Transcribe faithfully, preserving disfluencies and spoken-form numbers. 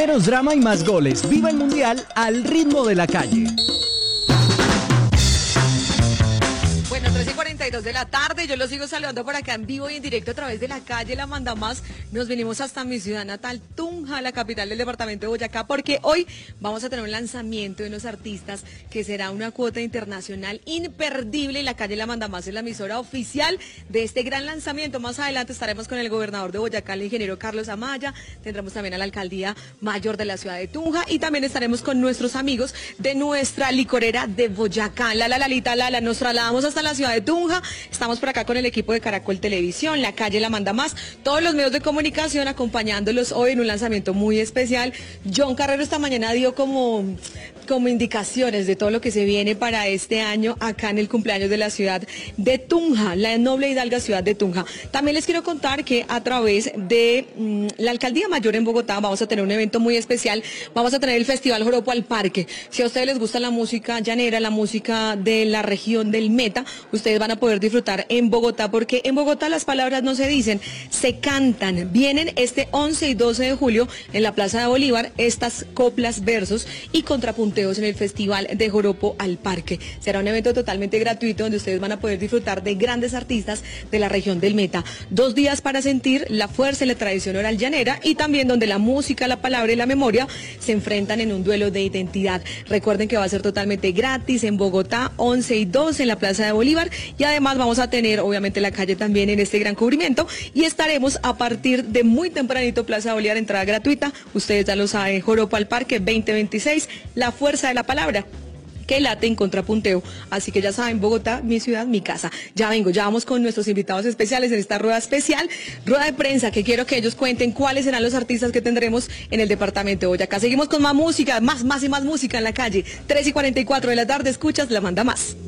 Menos drama y más goles. Viva el Mundial al ritmo de la calle. Bueno, tres y cuarenta y dos de la tarde, yo los sigo saludando por acá en vivo y en directo a través de la calle La Mandamás. Nos venimos hasta mi ciudad natal, Tunja, la capital del departamento de Boyacá, porque hoy vamos a tener un lanzamiento de unos artistas que será una cuota internacional imperdible, y la calle La Mandamás es la emisora oficial de este gran lanzamiento. Más adelante estaremos con el gobernador de Boyacá, el ingeniero Carlos Amaya, tendremos también a la alcaldía mayor de la ciudad de Tunja, y también estaremos con nuestros amigos de nuestra licorera de Boyacá, Lala Lalita Lala. Nos trasladamos hasta la ciudad de Tunja, estamos por acá con el equipo de Caracol Televisión, la calle La Mandamás, todos los medios de comunicación acompañándolos hoy en un lanzamiento muy especial. John Carrero esta mañana dio como, como indicaciones de todo lo que se viene para este año acá en el cumpleaños de la ciudad de Tunja, la noble hidalga ciudad de Tunja. También les quiero contar que a través de mmm, la Alcaldía Mayor en Bogotá vamos a tener un evento muy especial, vamos a tener el Festival Joropo al Parque. Si a ustedes les gusta la música llanera, la música de la región del Meta, ustedes van a poder disfrutar en Bogotá, porque en Bogotá las palabras no se dicen, se cantan. Vienen este once y doce de julio en la Plaza de Bolívar estas coplas, versos y contrapunteos en el Festival de Joropo al Parque. Será un evento totalmente gratuito donde ustedes van a poder disfrutar de grandes artistas de la región del Meta. Dos días para sentir la fuerza y la tradición oral llanera, y también donde la música, la palabra y la memoria se enfrentan en un duelo de identidad. Recuerden que va a ser totalmente gratis en Bogotá, once y doce en la Plaza de Bolívar, y además vamos a tener obviamente la calle también en este gran cubrimiento, y estaremos a partir de muy tempranito, Plaza de Bolívar, entrada gratuita, ustedes ya lo saben, Joropo al Parque veinte veintiséis, la fuerza de la palabra que late en contrapunteo. Así que ya saben, Bogotá, mi ciudad, mi casa. Ya vengo, ya vamos con nuestros invitados especiales en esta rueda especial, rueda de prensa, que quiero que ellos cuenten cuáles serán los artistas que tendremos en el departamento de Boyacá. Seguimos con más música, más, más y más música en la calle. tres y cuarenta y cuatro de la tarde, escuchas La Mandamás.